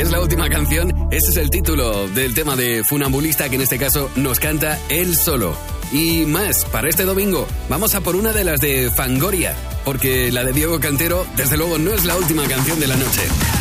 Es la última canción, ese es el título del tema de Funambulista, que en este caso nos canta él solo. Y más, para este domingo, vamos a por una de las de Fangoria, porque la de Diego Cantero, desde luego, no es la última canción de la noche.